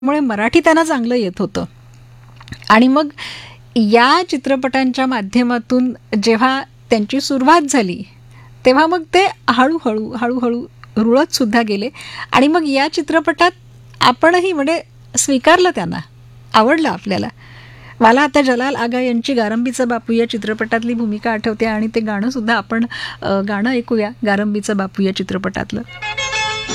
मुळे मराठी त्यांना चांगलं येत होतं. आणि मग या चित्रपटांच्या माध्यमातून जेव्हा त्यांची सुरुवात झाली तेव्हा मग ते हळूहळू रुळत सुद्धा गेले. आणि मग या चित्रपटात आपणही म्हणजे स्वीकारलं, त्यांना आवडलं आपल्याला. मला आता जलाल आगा यांची गारंबीचा बापू या चित्रपटातली भूमिका आठवते आणि ते गाणं सुद्धा आपण गाणं ऐकूया गारंबीचा बापू या चित्रपटातलं.